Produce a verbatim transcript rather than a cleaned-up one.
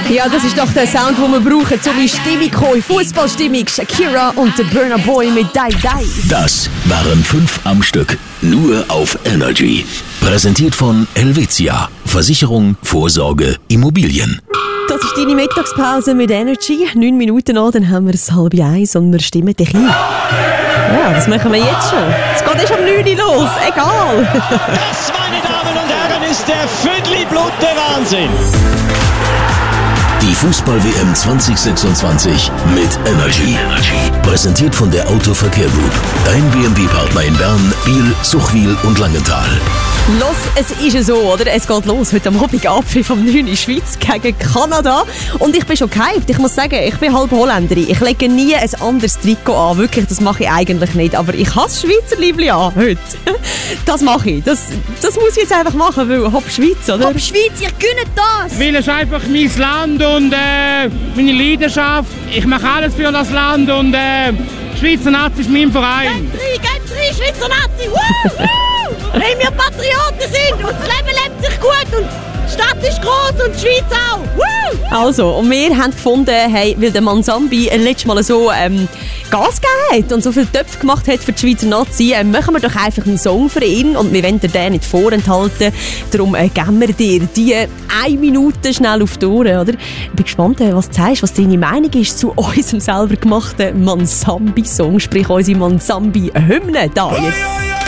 Ja, das ist doch der Sound, den wir brauchen, um in Stimmung zu kommen. Fußballstimmung. Shakira und der Burna Boy mit Die Die. Das waren fünf am Stück. Nur auf Energy. Präsentiert von Helvetia. Versicherung, Vorsorge, Immobilien. Das ist deine Mittagspause mit Energy. Neun Minuten noch, dann haben wir es halb eins und wir stimmen dich ein. Ja, das machen wir jetzt schon. Es geht erst um neun Uhr los, egal. Das, meine Damen und Herren, ist der Fündli-Blut der Wahnsinn. Die Fußball-W M zwanzig sechsundzwanzig mit Energy. Präsentiert von der Autoverkehr Group. Dein B M W-Partner in Bern, Biel, Zuchwil und Langenthal. Los, es ist ja so, oder? Es geht los heute am Abend Apfel vom neun in Schweiz gegen Kanada. Und ich bin schon gehypt. Ich muss sagen, ich bin halb Holländerin. Ich lege nie ein anderes Trikot an. Wirklich, das mache ich eigentlich nicht. Aber ich habe das Schweizer Liebli an heute. Das mache ich. Das, das muss ich jetzt einfach machen, weil Hopp Schweiz, oder? Hopp Schweiz, ihr gönnt das! Weil es ist einfach mein Land und äh, meine Leidenschaft. Ich mache alles für das Land und äh, Schweizer Nazi ist mein Verein. Geht rein, geht rein, Schweizer Nazi! Woo, woo. Weil wir Patrioten sind und das Leben lebt sich gut und die Stadt ist gross und die Schweiz auch. Woo. Also, und wir haben gefunden, hey, weil der Mansambi letztes Mal so ähm, Gas gegeben hat und so viele Töpfe gemacht hat für die Schweizer Nazi, äh, machen wir doch einfach einen Song für ihn und wir wollen dir den nicht vorenthalten. Darum äh, geben wir dir die eine Minute schnell auf die Ohren, oder? Ich bin gespannt, was du sagst, was deine Meinung ist zu unserem selber gemachten Mansambi-Song, sprich unsere Mansambi-Hymne da jetzt.